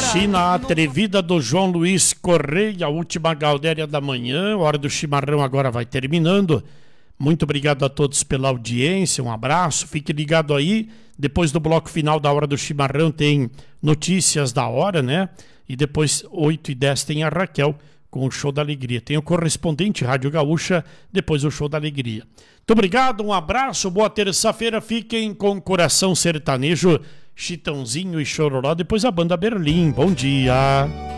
China atrevida do João Luiz Correia, a última Galdéria da manhã. A hora do chimarrão agora vai terminando. Muito obrigado a todos pela audiência, um abraço, fique ligado aí. Depois do bloco final da hora do chimarrão tem notícias da hora, né? E depois 8h10 tem a Raquel com o Show da Alegria. Tem o correspondente Rádio Gaúcha, depois o Show da Alegria. Muito obrigado, um abraço, boa terça-feira, fiquem com Coração Sertanejo, Chitãozinho e Chororó, depois a Banda Berlim. Bom dia!